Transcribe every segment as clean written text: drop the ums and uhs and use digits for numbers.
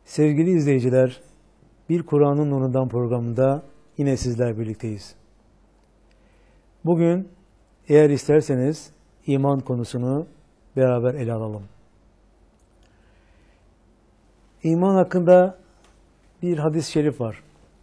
Sevgili izleyiciler, Bir Kur'an'ın Nurundan programında yine sizler birlikteyiz. Bugün eğer isterseniz iman konusunu beraber ele alalım. İman hakkında bir hadis-i şerif var.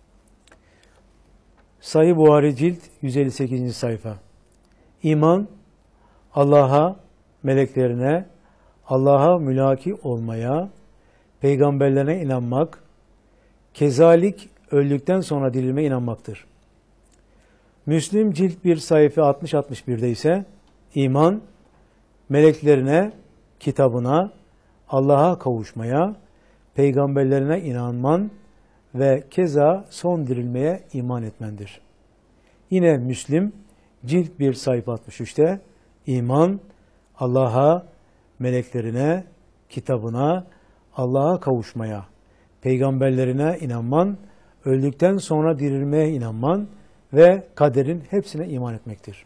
Sahih Buhari cilt 158. sayfa. İman, Allah'a, meleklerine, Allah'a mülaki olmaya, peygamberlerine inanmak, kezalik öldükten sonra dirilmeye inanmaktır. Müslim cilt 1 sayfa 60-61'de ise iman, meleklerine, kitabına, Allah'a kavuşmaya, peygamberlerine inanman ve keza son dirilmeye iman etmendir. Yine Müslim cilt 1 sayfa 63'te iman, Allah'a, meleklerine, kitabına, Allah'a kavuşmaya, peygamberlerine inanman, öldükten sonra dirilmeye inanman ve kaderin hepsine iman etmektir.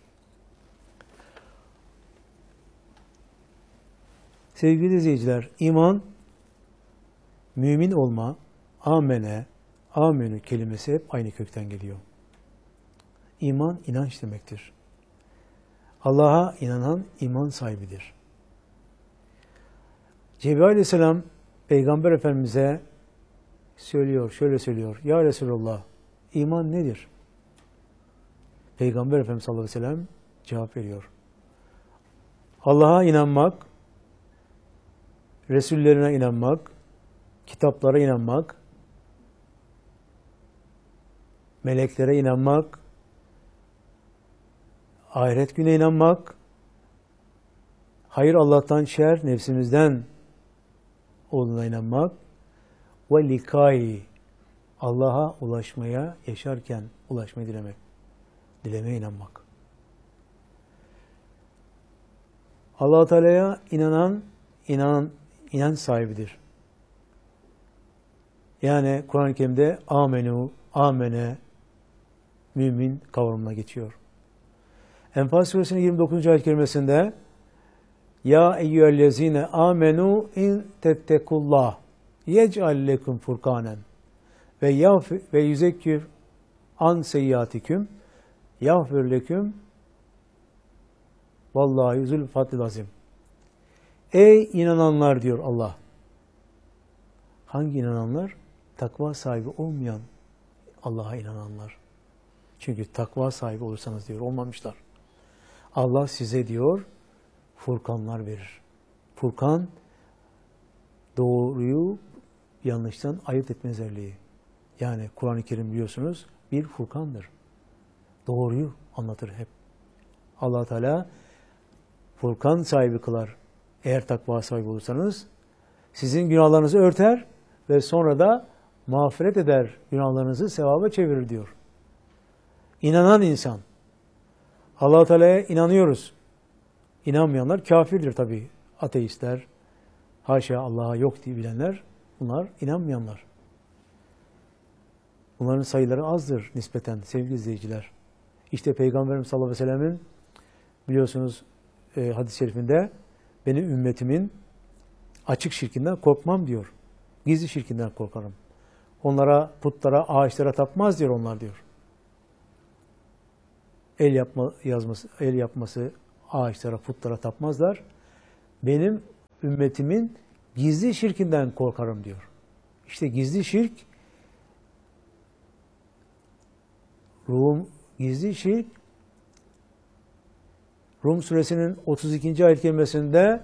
Sevgili izleyiciler, iman, mümin olma, amene, amenü kelimesi hep aynı kökten geliyor. İman, inanç demektir. Allah'a inanan iman sahibidir. Cebrail Aleyhisselam Peygamber Efendimiz'e söylüyor, şöyle söylüyor. Ya Resulallah, iman nedir? Peygamber Efendimiz sallallahu aleyhi ve sellem cevap veriyor. Allah'a inanmak, Resullerine inanmak, kitaplara inanmak, meleklere inanmak, ahiret gününe inanmak, hayır Allah'tan, şer nefsimizden olduğuna inanmak ve likai, Allah'a ulaşmaya, yaşarken ulaşmayı dilemek. Dilemeye inanmak. Allah-u Teala'ya inanan inanç sahibidir. Yani Kur'an-ı Kerim'de amenu, amene, mümin kavramına geçiyor. Enfal Suresinin 29. ayet kerimesinde ya eyyühellezine amenu in tettekullah yec'al lekum furkanen ve yüzekkir an seyyiatiküm yağfir leküm vallahi zul fadlil azim. Ey inananlar diyor Allah. Hangi inananlar? Takva sahibi olmayan Allah'a inananlar. Çünkü takva sahibi olursanız diyor olmamışlar. Allah size diyor furkanlar verir. Furkan doğruyu yanlıştan ayırt etme özelliği. Yani Kur'an-ı Kerim biliyorsunuz bir furkandır. Doğruyu anlatır hep. Allah Teala furkan sahibi kılar. Eğer takva sahibi olursanız sizin günahlarınızı örter ve sonra da mağfiret eder. Günahlarınızı sevaba çevirir diyor. İnanan insan. Allah Teala'ya inanıyoruz. İnanmayanlar kafirdir tabii. Ateistler, haşa Allah'a yok diye bilenler, bunlar inanmayanlar. Bunların sayıları azdır nispeten sevgili izleyiciler. İşte Peygamberimiz sallallahu aleyhi ve sellemin biliyorsunuz hadis-i şerifinde benim ümmetimin açık şirkinden korkmam diyor. Gizli şirkinden korkarım. Onlara, putlara, ağaçlara tapmaz diyor onlar diyor. El yapması ağaçlara, putlara tapmazlar. Benim ümmetimin gizli şirkinden korkarım diyor. İşte gizli şirk, gizli şirk, Rum suresinin 32. ayet kerimesinde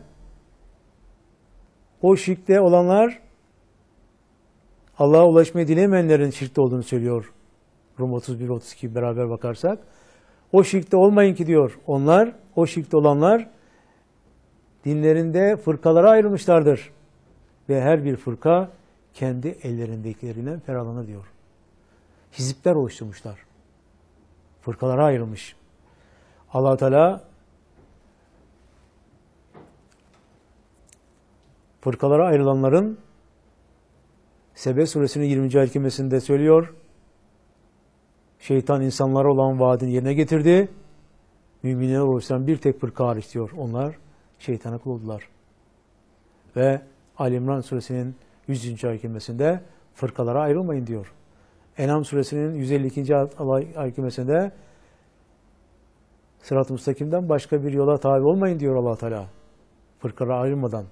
o şirkte olanlar Allah'a ulaşmayı dilemeyenlerin şirkte olduğunu söylüyor. Rum 31-32 beraber bakarsak. O şirkte olmayın ki diyor. Onlar, o şirkte olanlar dinlerinde fırkalara ayrılmışlardır. Ve her bir fırka kendi ellerindekilerine ferahlanır diyor. Hizipler oluşturmuşlar. Fırkalara ayrılmış. Allah Teala fırkalara ayrılanların Sebe suresinin 20. ayet kerimesinde söylüyor. Şeytan insanlara olan vaadini yerine getirdi. Müminler oluşturan bir tek fırka hariç diyor. Onlar şeytana kul oldular. Ve Ali İmran suresinin 100. ayet kerimesinde fırkalara ayrılmayın diyor. En'am suresinin 152. ayet kerimesinde sırat-ı müstakimden başka bir yola tabi olmayın diyor Allah Teala. Fırkalara ayrılmadan.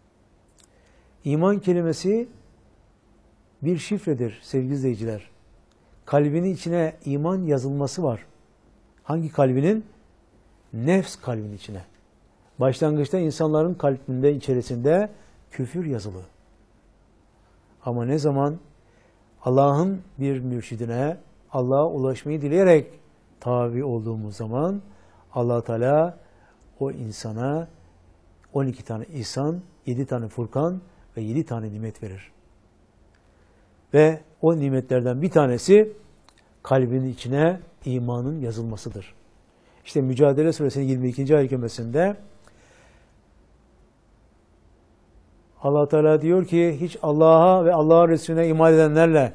İman kelimesi bir şifredir sevgili izleyiciler. Kalbinin içine iman yazılması var. Hangi kalbinin? Nefs kalbinin içine. Başlangıçta insanların kalbinde, içerisinde küfür yazılı. Ama ne zaman Allah'ın bir mürşidine, Allah'a ulaşmayı dileyerek tabi olduğumuz zaman Allah Teala o insana 12 tane ihsan, 7 tane Furkan ve 7 tane nimet verir. Ve o nimetlerden bir tanesi kalbinin içine imanın yazılmasıdır. İşte Mücadele Suresinin 22. ayet kerimesinde Allah Teala diyor ki hiç Allah'a ve Allah'a Resulüne iman edenlerle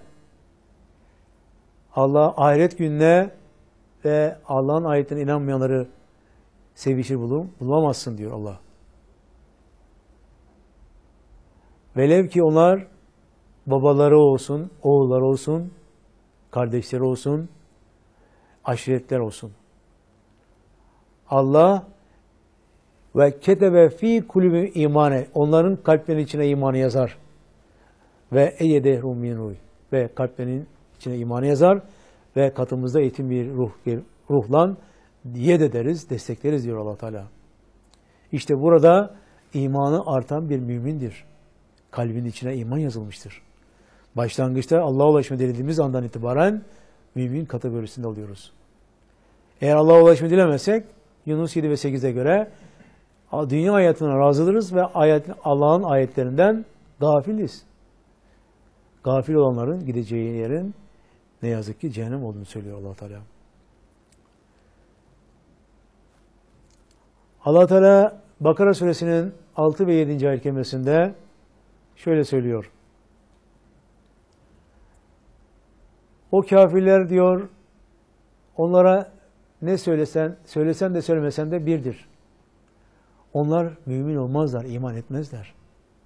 Allah ahiret gününe ve Allah'ın ayetlerine inanmayanları sevişir bulamazsın diyor Allah. Velev ki onlar babaları olsun, oğulları olsun, kardeşleri olsun, aşiretler olsun. Allah ve ketebe fi kulübü imane, onların kalplerinin içine imanı yazar. Ve eyyedehrum min ruh, ve kalplerinin içine imanı yazar ve katımızda eğitim bir ruhlan yed ederiz, destekleriz diyor Allah Teala. İşte burada imanı artan bir mümindir. Kalbinin içine iman yazılmıştır. Başlangıçta Allah'a ulaşma dilediğimiz andan itibaren mümin kategorisinde oluyoruz. Eğer Allah'a ulaşma dilemezsek Yunus 7 ve 8'e göre dünya hayatına razılırız ve Allah'ın ayetlerinden gafiliz. Gafil olanların gideceği yerin ne yazık ki cehennem olduğunu söylüyor Allah Teala. Allah Teala Bakara suresinin 6 ve 7. ayet kerimesinde şöyle söylüyor. O kafirler diyor, onlara ne söylesen de söylemesen de birdir. Onlar mümin olmazlar, iman etmezler.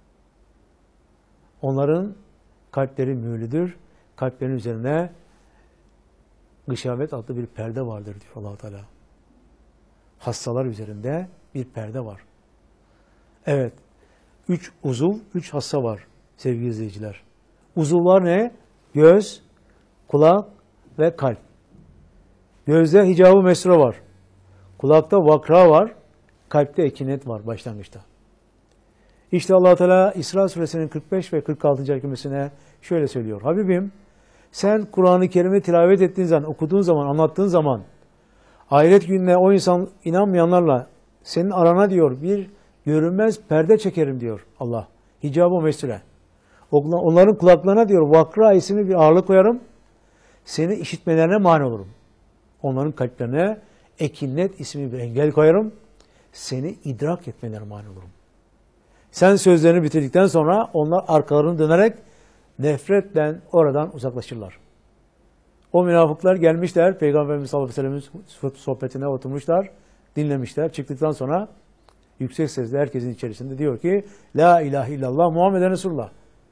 Onların kalpleri mühürlüdür. Kalplerin üzerine gışavet adlı bir perde vardır diyor Allah Teala. Hastalar üzerinde bir perde var. Evet, 3 uzuv, 3 hassa var sevgili izleyiciler. Uzuvlar ne? Göz, kulak ve kalp. Gözde hicab-ı mesra var. Kulakta vakra var. Kalpte ekinet var başlangıçta. İşte Allah Teala İsra suresinin 45 ve 46. ayet kerimesine şöyle söylüyor. Habibim, sen Kur'an-ı Kerim'i tilavet ettiğin zaman, okuduğun zaman, anlattığın zaman ahiret gününe o insan inanmayanlarla senin arana diyor bir görünmez perde çekerim diyor Allah. Hicab-ı mesre. Onların kulaklarına diyor vakra isimli bir ağırlık koyarım. Seni işitmelerine mani olurum. Onların kalplerine ekinnet isimli bir engel koyarım. Seni idrak etmelerine mani olurum. Sen sözlerini bitirdikten sonra onlar arkalarını dönerek nefretle oradan uzaklaşırlar. O münafıklar gelmişler, Peygamberimiz sallallahu aleyhi ve sellem'in sohbetine oturmuşlar, dinlemişler. Çıktıktan sonra yüksek sesle herkesin içerisinde diyor ki La ilahe illallah Muhammeden Resulullah.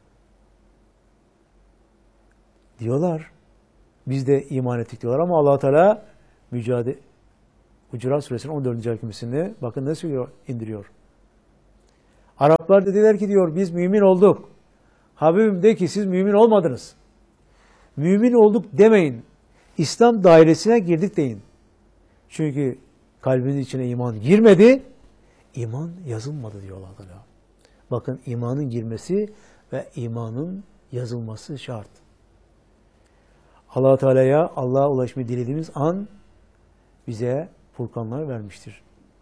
Diyorlar. Biz de iman ettik diyorlar ama Allah Teala Hucurat Suresinin 14. ayet kerimesinde bakın ne söylüyor, indiriyor. Araplar dediler ki diyor biz mümin olduk. Habibim de ki siz mümin olmadınız. Mümin olduk demeyin. İslam dairesine girdik deyin. Çünkü kalbinin içine iman girmedi. İman yazılmadı diyor Allah Teala. Bakın imanın girmesi ve imanın yazılması şart. Allah Teala'ya Allah'a ulaşmayı dilediğimiz an bize Furkanlar vermiştir.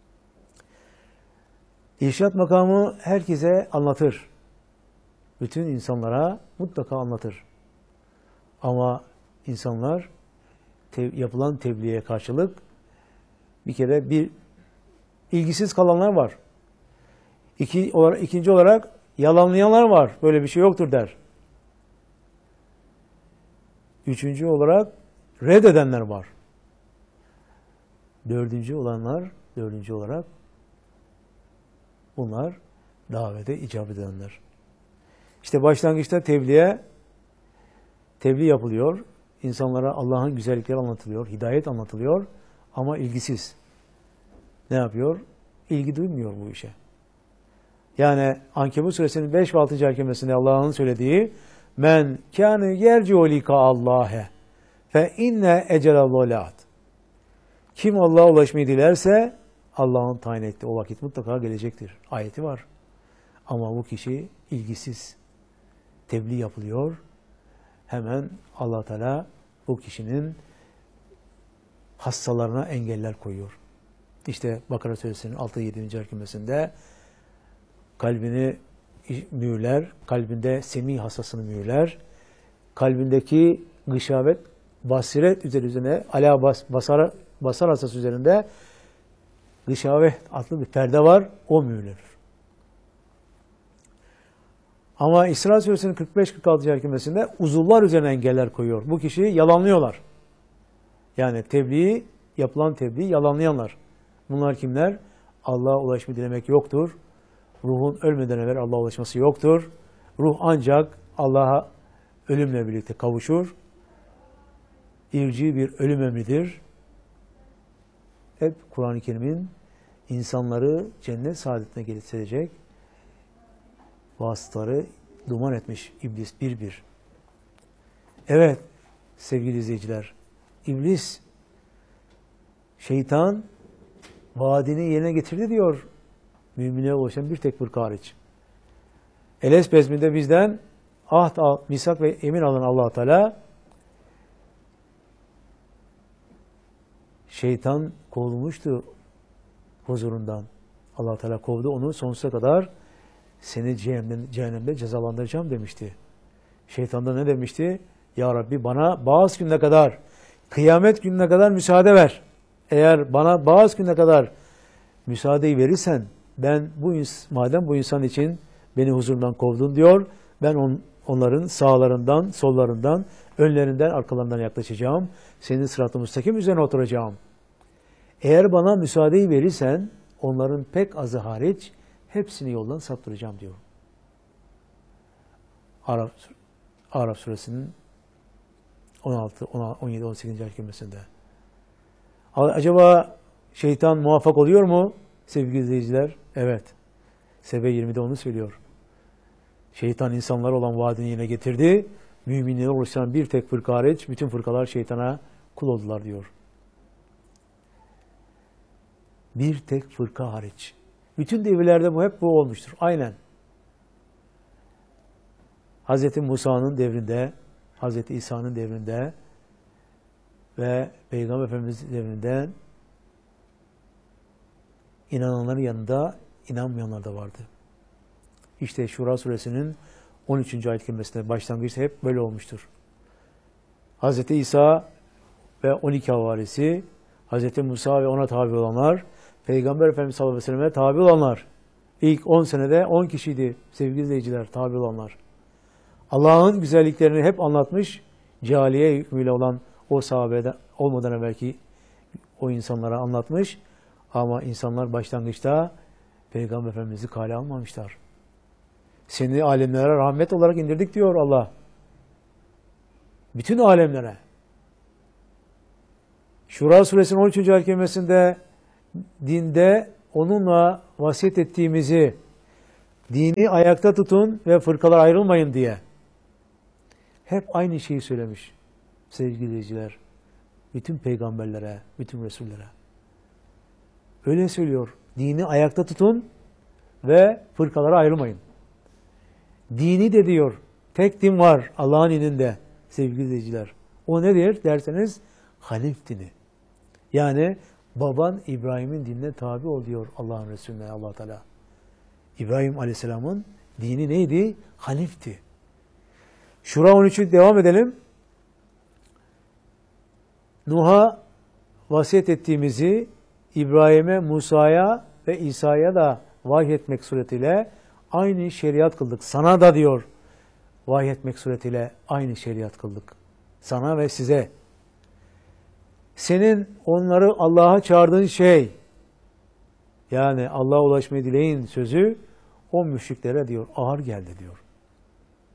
İrşad makamı herkese anlatır. Bütün insanlara mutlaka anlatır. Ama insanlar yapılan tebliğe karşılık bir kere ilgisiz kalanlar var. İkinci olarak yalanlayanlar var. Böyle bir şey yoktur der. Üçüncü olarak reddedenler var. Dördüncü olarak bunlar davete icabet edenler. İşte İşte başlangıçta tebliğ yapılıyor. İnsanlara Allah'ın güzellikleri anlatılıyor, hidayet anlatılıyor ama ilgisiz. Ne yapıyor? İlgi duymuyor bu işe. Yani Ankebut suresinin 5 ve 6. ayet kerimesinde Allah'ın söylediği men kâne yerci'u lika Allah'e fe inne ecelellahat. Kim Allah'a ulaşmayı dilerse Allah'ın tayin ettiği o vakit mutlaka gelecektir. Ayeti var. Ama bu kişi ilgisiz. Tebliğ yapılıyor. Hemen Allah Teala bu kişinin hastalarına engeller koyuyor. İşte Bakara suresinin 6-7. ayet kerimesinde kalbini mühürler, kalbinde semih hastasını mühürler, kalbindeki gışavet, basiret üzerine, ala basar hastası üzerinde gışavet adlı bir perde var, o mühürlenir. Ama İsra suresinin 45-46. ayet kerimesinde uzuvlar üzerine engeller koyuyor. Bu kişiyi yalanlıyorlar. Yani yapılan tebliği yalanlayanlar. Bunlar kimler? Allah'a ulaşmayı dilemek yoktur. Ruhun ölmeden evvel Allah'a ulaşması yoktur. Ruh ancak Allah'a ölümle birlikte kavuşur. İrci bir ölüm emridir. Hep Kur'an-ı Kerim'in insanları cennet saadetine getirecek vasıtaları duman etmiş iblis bir. Evet sevgili izleyiciler, iblis, şeytan vaadini yerine getirdi diyor mümine ulaşan bir tek fırka hariç. Eles bezminde bizden misak ve emin alan Allah Teala şeytan kovulmuştu huzurundan. Allah Teala kovdu onu sonsuza kadar seni cehennemde cezalandıracağım demişti. Şeytan da ne demişti? Ya Rabbi bana bazı gününe kadar, kıyamet gününe kadar müsaade ver. Eğer bana bazı gününe kadar müsaadeyi verirsen madem bu insan için beni huzurundan kovdun diyor, ben onların sağlarından, sollarından, önlerinden, arkalarından yaklaşacağım. Senin sırat-ı müstakim üzerine oturacağım. Eğer bana müsaadeyi verirsen onların pek azı hariç hepsini yoldan saptıracağım diyor. Araf suresinin 16, 17, 18. ayet kerimesinde. Acaba şeytan muvaffak oluyor mu sevgili izleyiciler? Evet. Sebe 20'de onu söylüyor. Şeytan insanlar olan vaadini yerine getirdi. Müminleri oluşturan bir tek fırka hariç bütün fırkalar şeytana kul oldular diyor. Bir tek fırka hariç. Bütün devirlerde hep bu olmuştur. Aynen. Hz. Musa'nın devrinde, Hz. İsa'nın devrinde ve Peygamber Efendimiz devrinde inananların yanında inanmayanlar da vardı. İşte Şura suresinin 13. ayet kerimesinde başlangıçta hep böyle olmuştur. Hz. İsa ve 12 havarisi, Hz. Musa ve ona tabi olanlar, Peygamber Efendimiz sallallahu aleyhi ve selleme tabi olanlar, ilk 10 senede 10 kişiydi sevgili izleyiciler, tabi olanlar. Allah'ın güzelliklerini hep anlatmış, cahiliye hükmüyle olan o sahabede olmadan evvelki o insanlara anlatmış ama insanlar başlangıçta Peygamber Efendimiz'i kale almamışlar. Seni alemlere rahmet olarak indirdik diyor Allah. Bütün alemlere. Şura suresinin 13. ayet kerimesinde dinde onunla vasiyet ettiğimizi, dini ayakta tutun ve fırkalar ayrılmayın diye. Hep aynı şeyi söylemiş sevgili izleyiciler. Bütün peygamberlere, bütün resullere. Öyle söylüyor. Dini ayakta tutun ve fırkalara ayrılmayın. Dini de diyor. Tek din var Allah'ın ininde sevgili izleyiciler. O nedir derseniz Hanif dini. Yani baban İbrahim'in dinine tabi ol diyor Allah'ın Resulüne Allah Teala. İbrahim Aleyhisselam'ın dini neydi? Hanif'ti. Şura 13'ü devam edelim. Nuh'a vasiyet ettiğimizi İbrahim'e, Musa'ya ve İsa'ya da vahyetmek suretiyle aynı şeriat kıldık. Sana da diyor vahyetmek suretiyle aynı şeriat kıldık. Sana ve size. Senin onları Allah'a çağırdığın şey, yani Allah'a ulaşmayı dileyin sözü o müşriklere diyor ağır geldi diyor.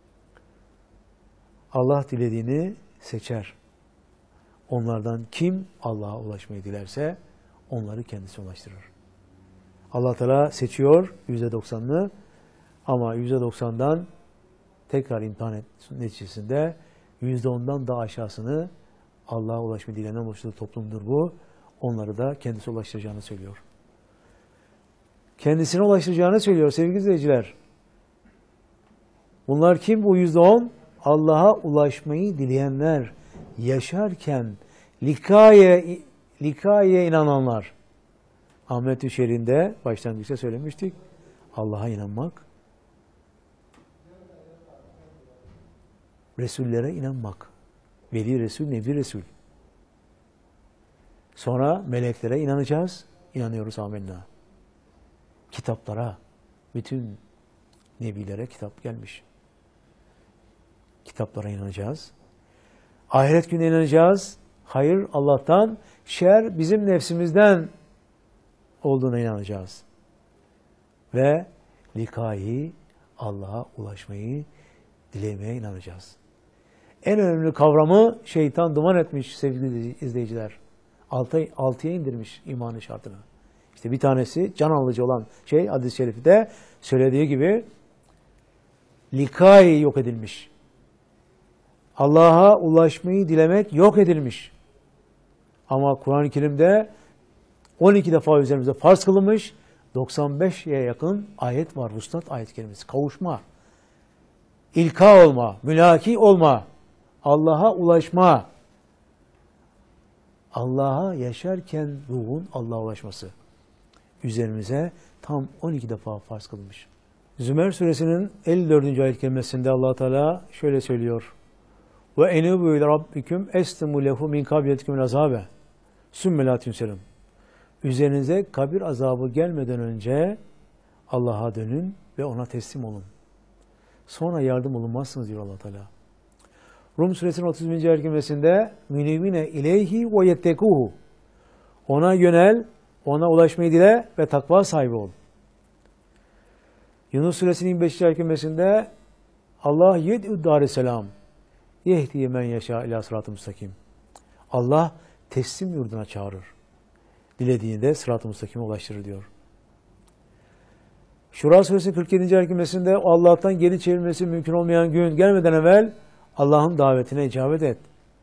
Allah dilediğini seçer. Onlardan kim Allah'a ulaşmayı dilerse onları kendisi ulaştırır. Allah Teala seçiyor %90'ını ama %90'dan tekrar imtihan neticesinde %10'dan daha aşağısını Allah'a ulaşmayı dilenen oluşturduğu toplumdur bu. Onları da kendisi ulaştıracağını söylüyor. Kendisine ulaştıracağını söylüyor sevgili izleyiciler. Bunlar kim bu %10? Allah'a ulaşmayı dileyenler, yaşarken likaya inananlar. Ahmet-i Şerif'inde başlangıçta söylemiştik. Allah'a inanmak, Resullere inanmak. Veli Resul, Nebi Resul. Sonra meleklere inanacağız. İnanıyoruz, amenna. Kitaplara, bütün nebilere kitap gelmiş. Kitaplara inanacağız. Ahiret gününe inanacağız. Hayır Allah'tan, şer bizim nefsimizden olduğuna inanacağız. Ve likayı, Allah'a ulaşmayı dilemeye inanacağız. En önemli kavramı şeytan duman etmiş sevgili izleyiciler. Altıya indirmiş imanın şartını. İşte bir tanesi can alıcı olan hadis-i şerifte söylediği gibi likay yok edilmiş. Allah'a ulaşmayı dilemek yok edilmiş. Ama Kur'an-ı Kerim'de 12 defa üzerimize farz kılınmış, 95'ye yakın ayet var. Vuslat ayet kelimesi. Kavuşma, ilka olma, mülaki olma, Allah'a ulaşma. Allah'a yaşarken ruhun Allah'a ulaşması. Üzerimize tam 12 defa farz kılınmış. Zümer suresinin 54. ayet kelimesinde Allah Teala şöyle söylüyor. Ve enubu ile rabbikum estimu lehu min kabliyetikum azabe. Sümme la tunserun. Üzerinize kabir azabı gelmeden önce Allah'a dönün ve ona teslim olun. Sonra yardım olunmazsınız diyor Allah Teala. Rum suresinin 31. ayet kelimesinde münibine ileyhi ve yettekuhu. Ona yönel, ona ulaşmayı dile ve takva sahibi ol. Yunus suresinin 25. ayet kelimesinde Allah yed'u darisselam yehdiye men yeşâ ilâ sırat-ı müstakim. Allah teslim yurduna çağırır. Dilediğini de sırat-ı müstakime ulaştırır diyor. Şura suresinin 47. ayet kelimesinde Allah'tan geri çevrilmesi mümkün olmayan gün gelmeden evvel Allah'ın davetine icabet et.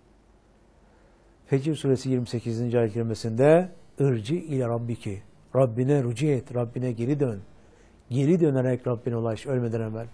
Fecr suresi 28. ayet kelimesinde irci ile rabbiki. Rabbine rücu et, Rabbine geri dön. Geri dönerek Rabbine ulaş ölmeden evvel.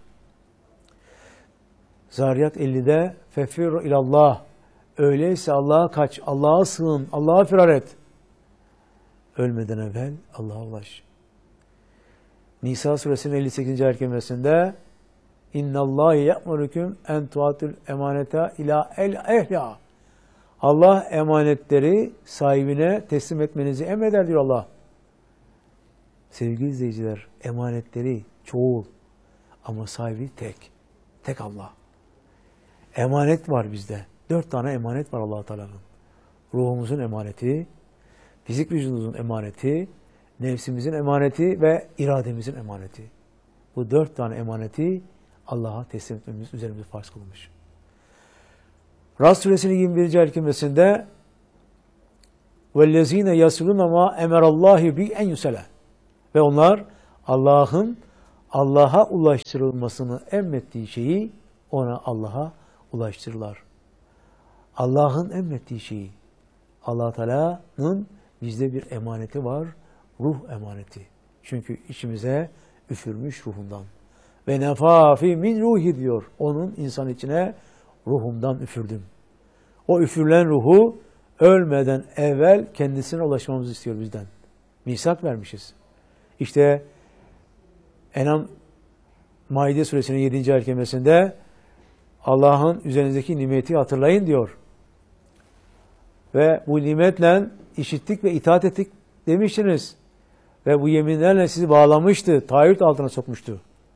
Zariyat 50'de fefir ilallah. Öyleyse Allah'a kaç, Allah'a sığın, Allah'a firar et. Ölmeden evvel Allah'a ulaş. Nisa suresinin 58. ayet kelimesinde İnnallâhi ya'murukum en tuatul emanete ila el ehla. Allah emanetleri sahibine teslim etmenizi emreder diyor Allah. Sevgili izleyiciler, emanetleri çoğul ama sahibi tek. Tek Allah. Emanet var bizde. 4 tane emanet var Allah Teala'nın. Ruhumuzun emaneti, fizik vücudumuzun emaneti, nefsimizin emaneti ve irademizin emaneti. Bu 4 tane emaneti Allah'a teslim etmemiz üzerimize farz kılınmış. Ras suresinin 21. ayet kelimesinde وَالَّذ۪ينَ يَسْلُونَ مَا اَمَرَ اللّٰهِ بِي اَنْ يُسَلَى. Ve onlar Allah'ın Allah'a ulaştırılmasını emrettiği şeyi ona Allah'a ulaştırırlar. Allah'ın emrettiği şeyi. Allah Teala'nın bizde bir emaneti var. Ruh emaneti. Çünkü içimize üfürmüş ruhundan. Ve nefafi min ruhi diyor. Onun insan içine ruhumdan üfürdüm. O üfürülen ruhu ölmeden evvel kendisine ulaşmamızı istiyor bizden. Misak vermişiz. İşte Enam Maide suresinin 7. ayet kelimesinde Allah'ın üzerinizdeki nimeti hatırlayın diyor. Ve bu nimetle işittik ve itaat ettik demiştiniz. Ve bu yeminlerle sizi bağlamıştı, taahhüt altına sokmuştu.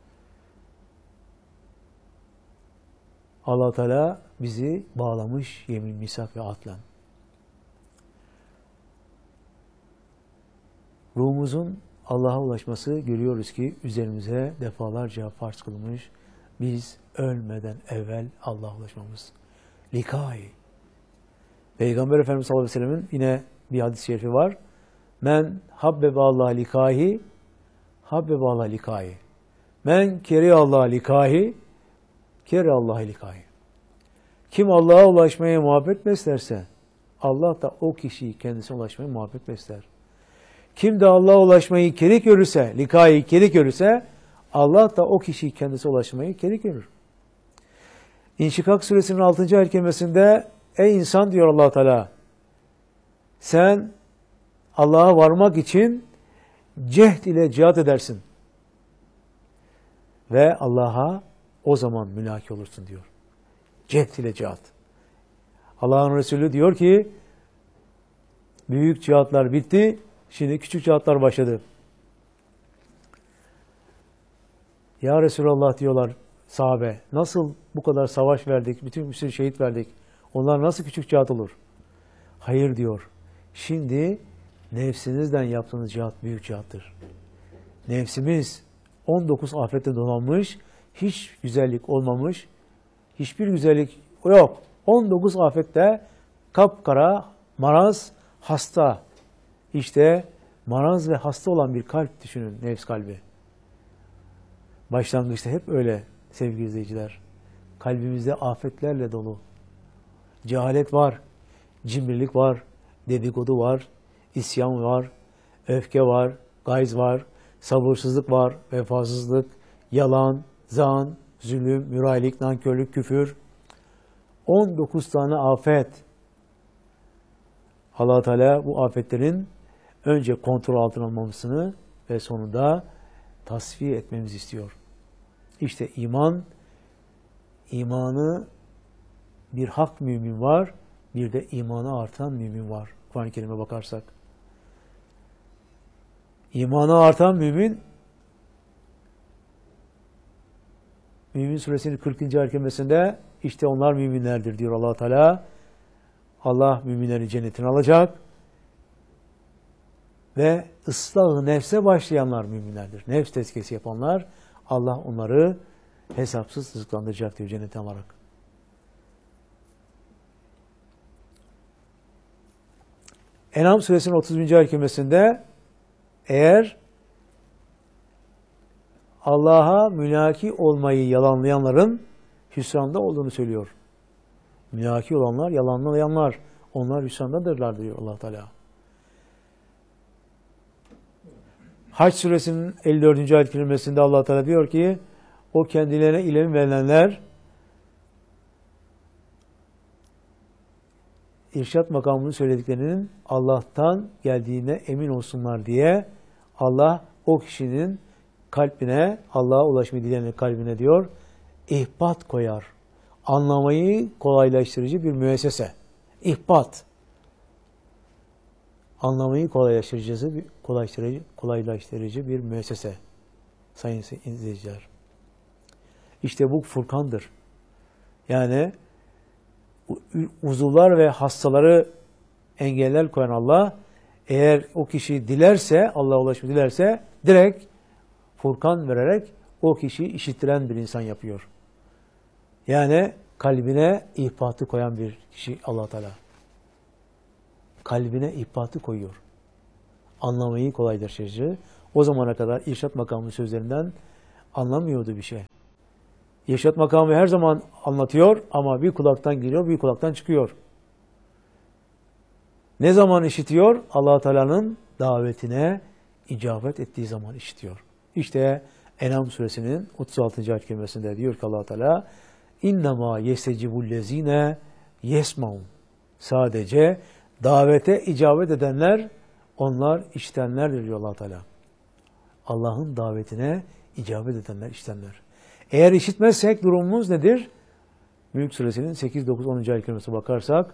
Allah Teala bizi bağlamış yemin, misak ve ahdla. Ruhumuzun Allah'a ulaşması görüyoruz ki üzerimize defalarca farz kılınmış Biz ölmeden evvel Allah'a ulaşmamız. Likai. Peygamber Efendimiz sallallahu aleyhi ve sellem'in yine bir hadis-i şerifi var. Men habbebe Allah likahi, habbebe Allah likahi. Men keri Allah likahi, keri Allah likahi. Kim Allah'a ulaşmaya muhabbet beslerse, Allah da o kişiyi kendisine ulaşmaya muhabbet besler. Kim de Allah'a ulaşmayı keri görürse, likahi keri görürse, Allah da o kişiyi kendisine ulaşmayı keri görür. İnşikak suresinin 6. ayet kerimesinde, ey insan diyor Allah Teala, sen Allah'a varmak için cehd ile cihat edersin. Ve Allah'a o zaman mülaki olursun diyor. Cehd ile cihat. Allah'ın Resulü diyor ki, büyük cihatlar bitti, şimdi küçük cihatlar başladı. Ya Resulallah diyorlar sahabe, nasıl bu kadar savaş verdik, bütün bir sürü şehit verdik, onlar nasıl küçük cihat olur? Hayır diyor, şimdi nefsinizden yaptığınız cihat büyük cihattır. Nefsimiz 19 afette donanmış, hiç güzellik olmamış, hiçbir güzellik yok. 19 afette kapkara, maraz, hasta. İşte maraz ve hasta olan bir kalp düşünün, nefs kalbi. Başlangıçta hep öyle sevgili izleyiciler. Kalbimizde afetlerle dolu. Cehalet var, cimrilik var, dedikodu var, isyan var, öfke var, gayz var, sabırsızlık var, vefasızlık, yalan, zan, zulüm, mürailik, nankörlük, küfür. 19 tane afet. Allah Teala bu afetlerin önce kontrol altına almamızını ve sonunda tasfiye etmemizi istiyor. İşte imanı bir hak mümin var, bir de imanı artan mümin var. Kur'an-ı Kerim'e bakarsak. İmanı artan mümin, Mümin Suresinin 40. ayet kerimesinde işte onlar müminlerdir diyor Allah Teala. Allah müminleri cennetine alacak ve ıslah-ı nefse başlayanlar müminlerdir. Nefs tezkiyesi yapanlar, Allah onları hesapsız rızıklandıracak diyor cennete alarak. En'am Suresinin 30. ayet kerimesinde eğer Allah'a mülaki olmayı yalanlayanların hüsranda olduğunu söylüyor. Mülaki olanlar, yalanlayanlar, onlar hüsrandadırlar diyor Allah Teala. Hac Suresinin 54. ayet kerimesinde Allah Teala diyor ki, o kendilerine ilim verilenler irşat makamını söylediklerinin Allah'tan geldiğine emin olsunlar diye Allah o kişinin kalbine, Allah'a ulaşmayı dileyenin kalbine diyor, ihbat koyar. Anlamayı kolaylaştırıcı bir müessese. İhbat. Anlamayı kolaylaştırıcı bir müessese. Sayın izleyiciler. İşte bu Furkan'dır. Yani uzuvlar ve hastaları engeller koyan Allah, eğer o kişi dilerse, Allah'a ulaşmayı dilerse, direkt Furkan vererek o kişiyi işittiren bir insan yapıyor. Yani kalbine ihbatı koyan bir kişi Allah Teala. Kalbine ihbatı koyuyor. Anlamayı kolaylaştırıcı. O zamana kadar irşat makamının sözlerinden anlamıyordu bir şey. İrşat makamı her zaman anlatıyor ama bir kulaktan giriyor, bir kulaktan çıkıyor. Ne zaman işitiyor? Allah Teala'nın davetine icabet ettiği zaman işitiyor. İşte En'am Suresinin 36. ayet kerimesinde diyor ki Allah Teala, İnnemâ yesecibullezîne yesmaun. Sadece davete icabet edenler, onlar işitenlerdir diyor Allah Teala. Allah'ın davetine icabet edenler, işitenler. Eğer işitmezsek durumumuz nedir? Mülk Suresinin 8, 9, 10. ayet kerimesine bakarsak,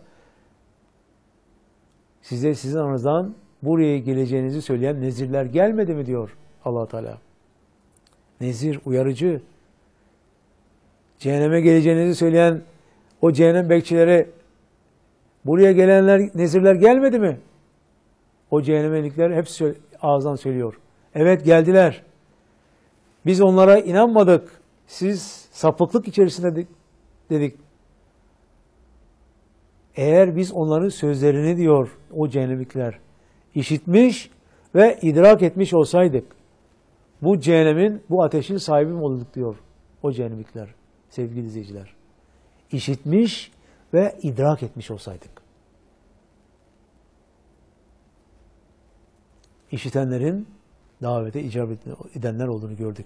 size sizin aranızdan buraya geleceğinizi söyleyen nezirler gelmedi mi diyor Allah Teala. Nezir, uyarıcı. Cehenneme geleceğinizi söyleyen o cehennem bekçileri, buraya gelenler, nezirler gelmedi mi? O cehennemlikler hepsi ağızdan söylüyor. Evet geldiler. Biz onlara inanmadık. siz sapıklık içerisinde dedik. Eğer biz onların sözlerini diyor o cehennemlikler işitmiş ve idrak etmiş olsaydık bu cehennemin, bu ateşin sahibi mi olduk diyor o cehennemlikler sevgili izleyiciler. İşitmiş ve idrak etmiş olsaydık. İşitenlerin davete icabet edenler olduğunu gördük.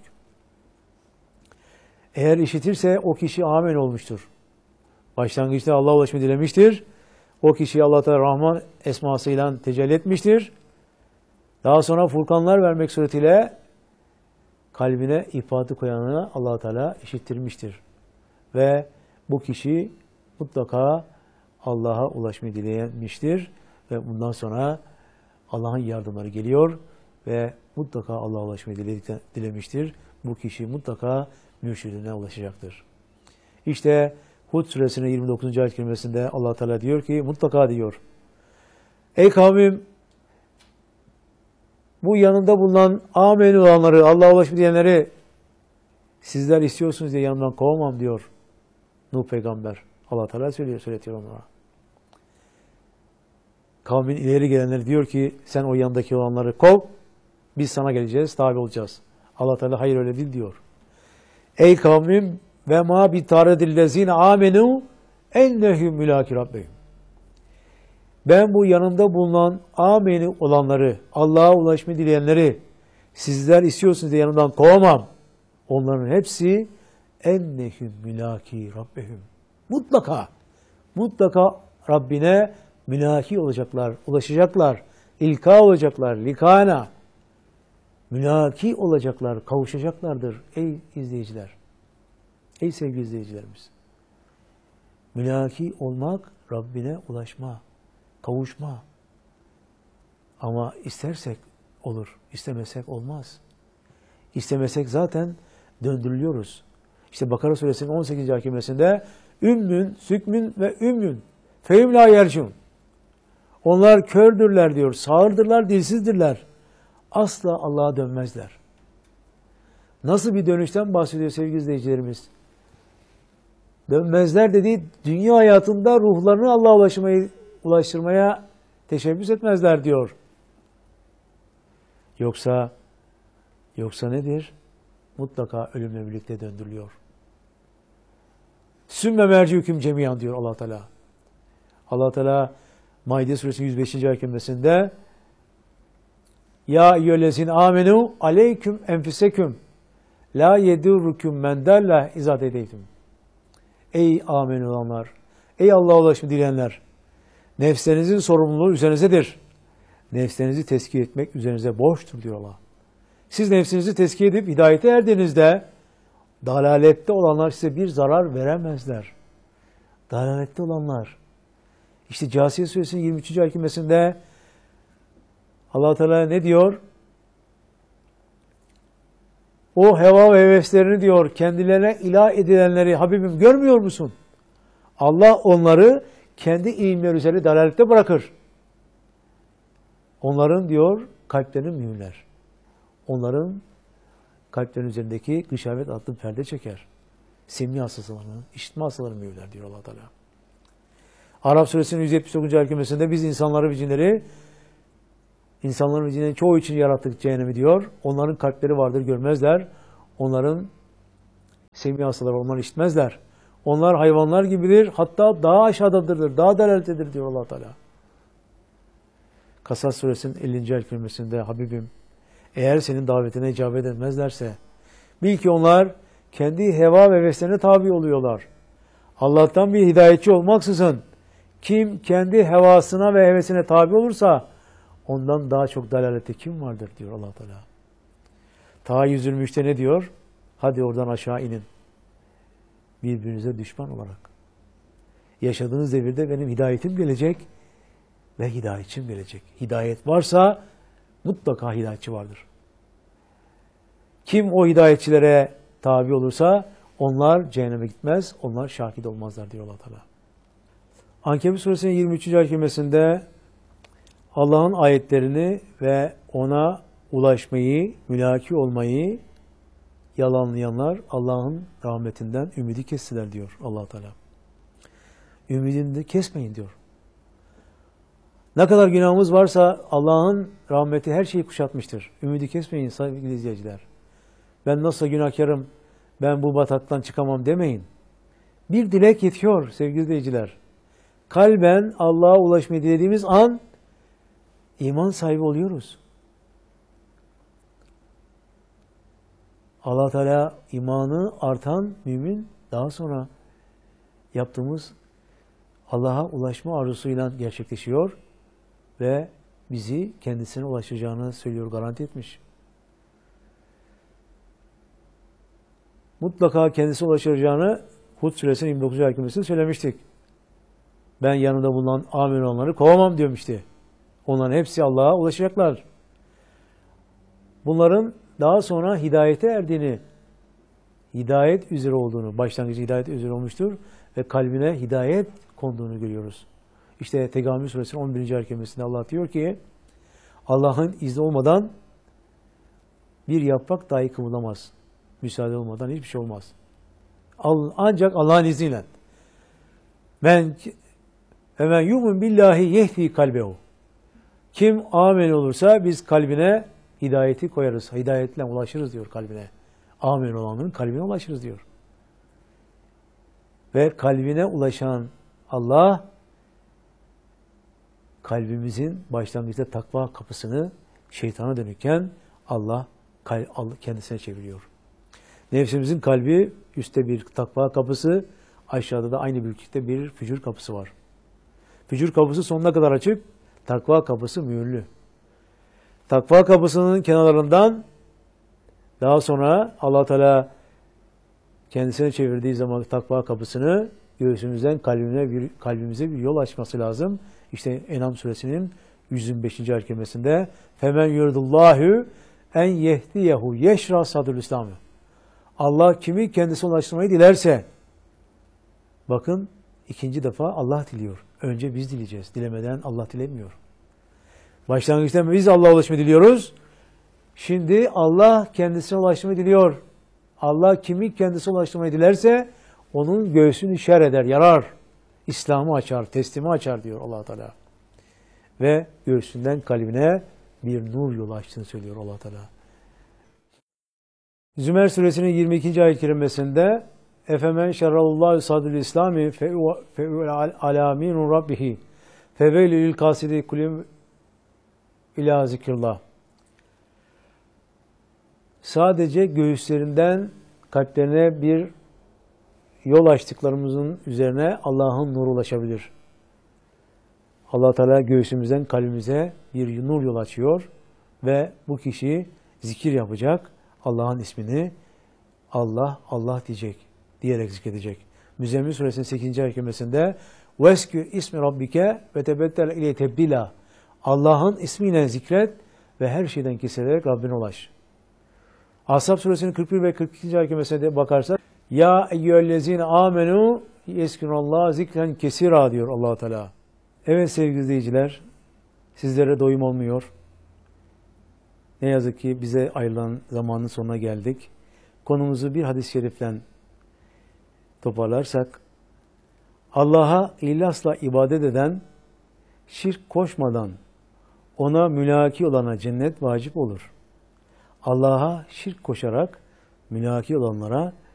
Eğer işitirse o kişi amen olmuştur. Başlangıçta Allah'a ulaşmayı dilemiştir. O kişiyi Allah Teala Rahman esmasıyla tecelli etmiştir. Daha sonra furkanlar vermek suretiyle kalbine ifatı koyanına Allah Teala işittirmiştir. Ve bu kişi mutlaka Allah'a ulaşmayı dilemiştir. Ve bundan sonra Allah'ın yardımları geliyor ve mutlaka Allah'a ulaşmayı dilemiştir. Bu kişi mutlaka mürşidine ulaşacaktır. İşte Hud suresinin 29. ayet kerimesinde Allah Teala diyor ki, mutlaka diyor, ey kavmim, bu yanında bulunan amen olanları, Allah'a ulaşmayı diyenleri sizler istiyorsunuz diye yanımdan kovamam diyor Nuh peygamber. Allah Teala söyletiyor onlara. Kavmin ileri gelenleri diyor ki sen o yandaki olanları kov, biz sana geleceğiz, tabi olacağız. Allah Teala hayır öyle değil diyor. Ey kavmim ve ma bi taredillezine amenu ennehum mülaki rabbihim. Ben bu yanımda bulunan ameni olanları, Allah'a ulaşmayı dileyenleri sizler istiyorsunuz diye yanımdan kovamam. Onların hepsi ennehum mülaki rabbihim. Mutlaka Rabbine mülaki olacaklar, ulaşacaklar, ilka olacaklar, likana. Mülaki olacaklar, kavuşacaklardır ey izleyiciler. Ey sevgili izleyicilerimiz. Mülaki olmak, Rabbine ulaşma, kavuşma. Ama istersek olur, istemesek olmaz. İstemesek zaten döndürülüyoruz. İşte Bakara suresinin 18. ayet kerimesinde ümmün, sükmün ve ümmün fehum la yercun. Onlar kördürler diyor, sağırdırlar, dilsizdirler. Asla Allah'a dönmezler. Nasıl bir dönüşten bahsediyor sevgili izleyicilerimiz? Dönmezler dediği dünya hayatında ruhlarını Allah'a ulaştırmaya teşebbüs etmezler diyor. Yoksa nedir? Mutlaka ölümle birlikte döndürülüyor. Sümme merciüküm cemiyan diyor Allah Teala. Allah Teala Maide suresi 105. ayet kerimesinde ya eyyühellezine amenu aleyküm enfüseküm la yedurrukum men dalla izâ hedeytum. Ey amin olanlar, ey Allah'a ulaşmayı dileyenler, nefslerinizin sorumluluğu üzerinizdedir. Nefslerinizi tezkiye etmek üzerinize borçtur diyor Allah. Siz nefsinizi tezkiye edip hidayete erdiğinizde dalalette olanlar size bir zarar veremezler. Dalalette olanlar. İşte Câsiye suresinin 23. ayet kerimesinde Allah Teala ne diyor? O heva ve heveslerini diyor kendilerine ilah edilenleri Habibim görmüyor musun? Allah onları kendi ilimleri üzerine dalalette bırakır. Onların diyor kalplerini mühürler. Onların kalplerinin üzerindeki gışavet adlı perde çeker. Semî hastalarını, işitme hastalarını mühürler diyor Allah Teala. Araf suresinin 179. ayet kerimesinde biz insanları ve cinleri İnsanların ve cinlerin çoğu için yarattık cehennemi diyor. Onların kalpleri vardır, görmezler. Onların semî hastaları, onlar işitmezler. Onlar hayvanlar gibidir, hatta daha aşağıdadır, daha dalalettedir diyor Allah Teala. Kasas suresinin 50. ayet kerimesinde Habibim, eğer senin davetine icabet etmezlerse, bil ki onlar kendi heva ve heveslerine tabi oluyorlar. Allah'tan bir hidayetçi olmaksızın, kim kendi hevasına ve hevesine tabi olursa, ondan daha çok dalalette kim vardır diyor Allah Teala. Ta 123'te ne diyor? Hadi oradan aşağı inin. Birbirinize düşman olarak. Yaşadığınız devirde benim hidayetim gelecek ve hidayetçim gelecek. Hidayet varsa mutlaka hidayetçi vardır. Kim o hidayetçilere tabi olursa onlar cehenneme gitmez, onlar şahit olmazlar diyor Allah Teala. Ankebut suresinin 23. ayet kerimesinde Allah'ın ayetlerini ve ona ulaşmayı, mülaki olmayı yalanlayanlar Allah'ın rahmetinden ümidi kestiler diyor Allah Teala. Ümidini de kesmeyin diyor. Ne kadar günahımız varsa Allah'ın rahmeti her şeyi kuşatmıştır. Ümidi kesmeyin sevgili izleyiciler. Ben nasıl günahkarım, ben bu bataktan çıkamam demeyin. Bir dilek yetiyor sevgili izleyiciler. Kalben Allah'a ulaşmayı dilediğimiz an iman sahibi oluyoruz. Allah Teala imanı artan mümin daha sonra yaptığımız Allah'a ulaşma arzusuyla gerçekleşiyor ve bizi kendisine ulaşacağını söylüyor, garanti etmiş. Mutlaka kendisine ulaşacağını Hud suresinin 29. ayetinde söylemiştik. Ben yanında bulunan amin olanları kovamam demişti. Onların hepsi Allah'a ulaşacaklar. Bunların daha sonra hidayete erdiğini, hidayet üzere olduğunu, başlangıcı hidayet üzere olmuştur ve kalbine hidayet konduğunu görüyoruz. İşte Tegamül suresinin 11. ayetinde Allah diyor ki, Allah'ın izni olmadan bir yaprak dahi kımıldamaz. Müsaade olmadan hiçbir şey olmaz. Ancak Allah'ın izniyle. Hemen yumun billahi yehdi kalbehu. Kim amin olursa biz kalbine hidayeti koyarız. Hidayetle ulaşırız diyor kalbine. Amin olanların kalbine ulaşırız diyor. Ve kalbine ulaşan Allah kalbimizin başlangıçta takva kapısını şeytana dönükken Allah kendisine çeviriyor. Nefsimizin kalbi üstte bir takva kapısı, aşağıda da aynı büyüklükte bir fücur kapısı var. Fücur kapısı sonuna kadar açık, takva kapısı mühürlü. Takva kapısının kenarlarından daha sonra Allah Teala kendisine çevirdiği zaman takva kapısını göğsümüzden kalbimize bir yol açması lazım. İşte En'am suresinin 125. ayet-i "Femen yuridullahu en yehdiyehu yeşra sadrul İslam." Allah kimi kendisine ulaştırmayı dilerse, bakın ikinci defa Allah diliyor. Önce biz dileyeceğiz. Dilemeden Allah dilemiyor. Başlangıçta biz Allah'a ulaşmayı diliyoruz. Şimdi Allah kendisine ulaşmayı diliyor. Allah kimi kendisine ulaştırmayı dilerse onun göğsünü şer eder, yarar. İslam'ı açar, teslimi açar diyor Allah Teala. Ve göğsünden kalbine bir nur yolu açtığını söylüyor Allah Teala. Zümer suresinin 22. ayet-i kerimesinde Efemen şerrallahu sadrul İslami fe'u alaminu rabbihi feveylül kasidi kulim ila zikrillah. Sadece göğüslerinden kalplerine bir yol açtıklarımızın üzerine Allah'ın nuru ulaşabilir. Allah Teala göğsümüzden kalbimize bir nur yol açıyor ve bu kişi zikir yapacak. Allah'ın ismini Allah diyerek zikredecek. Müzzemmil suresinin 8. ayet-i "Veskür ismi rabbike ve tebeddel ile tebdila." Allah'ın ismiyle zikret ve her şeyden kesilerek Rabbine ulaş. Ashab suresinin 41 ve 42. ayet-i bakarsak "Ya eyyühellezine amenu yeskunallah zikren kesira" diyor Allah Teala. Evet sevgili izleyiciler, sizlere doyum olmuyor. Ne yazık ki bize ayrılan zamanın sonuna geldik. Konumuzu bir hadis-i şerifle toparlarsak, Allah'a ihlasla ibadet eden, şirk koşmadan ona mülaki olana cennet vacip olur. Allah'a şirk koşarak mülaki olanlara